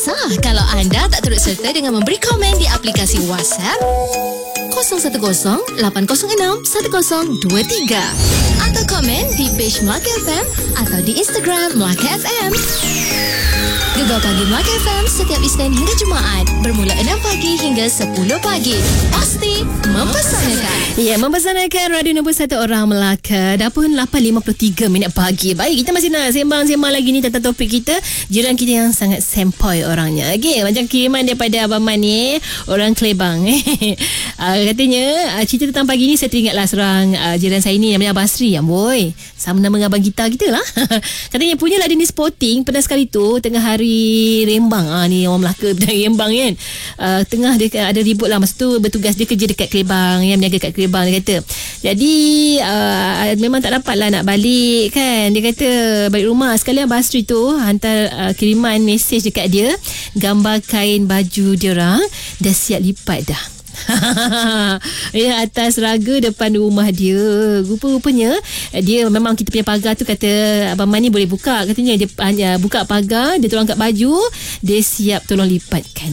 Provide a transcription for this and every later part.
sah kalau anda tak turut serta dengan memberi komen di aplikasi WhatsApp 010-806-1023 atau komen di page Melaka FM atau di Instagram Melaka FM. Gegar Pagi Melaka FM setiap Isnin hingga Jumaat bermula 6 pagi hingga 10 pagi. Pasti mempersanakan. Ya, mempersanakan Radio Nombor 1 Orang Melaka. Dah pun 8.53 minit pagi. Baik, kita masih nak sembang-sembang lagi ni tentang topik kita. Jiran kita yang sangat sempoi orangnya. Okey, macam kiriman daripada Abang Man ni, orang Kelebang. Katanya, cerita tentang pagi ni saya teringatlah seorang jiran saya ni namanya Abang Asri. Boy, sama nama dengan abang kita lah. Katanya punyalah dia ni sporting. Pernah sekali tu tengah hari Rembang, ni orang Melaka Rembang kan, tengah dia ada ribut lah. Masa tu bertugas dia kerja dekat Kelebang, yang berniaga kat Kelebang, dia kata. Jadi memang tak dapat lah nak balik kan. Dia kata balik rumah, sekalian Abang Asri tu hantar kiriman mesej dekat dia, gambar kain baju dia orang dah siap lipat dah. Ya, atas raga depan rumah dia. Rupa-rupanya dia memang, kita punya pagar tu kata Abang Man ni boleh buka. Katanya dia hanya buka pagar, dia tolong angkat baju, dia siap tolong lipatkan.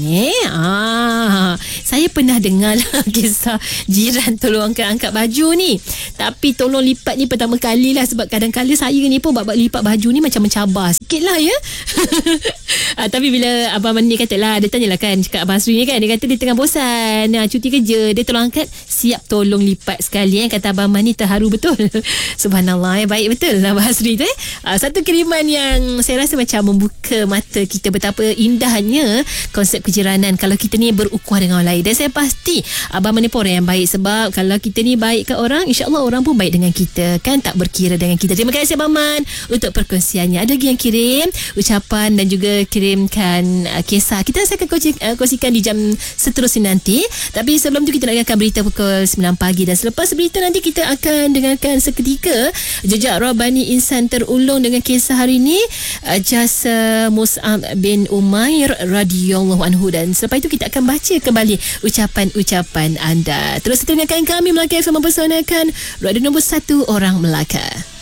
Saya pernah dengar kisah jiran tolong angkat baju ni, tapi tolong lipat ni pertama kali lah. Sebab kadang-kadang saya ni pun buat lipat baju ni macam mencabar sikit lah ya. Tapi bila Abang Man ni katalah, dia tanyalah kan, cakap Abang Asri ni kan, dia kata dia tengah bosan, cuti kerja, dia tolong angkat, siap tolong lipat sekali. Kata Abang Man ni terharu betul. Subhanallah, baik betul Abang Asri tu. Satu kiriman yang saya rasa macam membuka mata kita betapa indahnya konsep kejiranan kalau kita ni berukhuwah dengan orang lain. Dan saya pasti Abang Man ni pun orang yang baik, sebab kalau kita ni baik kat orang, insya-Allah orang pun baik dengan kita kan, tak berkira dengan kita. Terima kasih Abang Man untuk perkongsiannya. Ada lagi yang kirim ucapan dan juga kirimkan kisah. Kita akan kongsikan di jam seterusnya nanti. Tapi sebelum tu kita nak dengarkan berita pukul 9 pagi. Dan selepas berita nanti kita akan dengarkan seketika jejak Rabbani Insan terulung dengan kisah hari ini, jasa Mus'ab bin Umair radhiyallahu anhu. Dan selepas itu kita akan baca kembali ucapan-ucapan anda. Terus dengarkan kami Melaka FM mempersanakan Radio Nombor 1 Orang Melaka.